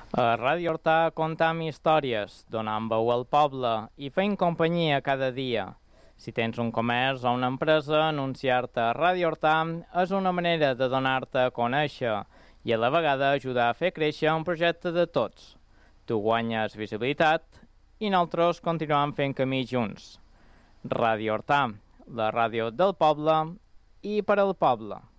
A Ràdio Hortà contam històries, donant veu al poble i fent companyia cada dia. Si tens un comerç o una empresa, anunciar-te a Ràdio Hortà és una manera de donar-te a conèixer i a la vegada ajudar a fer créixer un projecte de tots. Tu guanyes visibilitat i nosaltres continuem fent camí junts. Ràdio Hortà, la ràdio del poble i per al poble.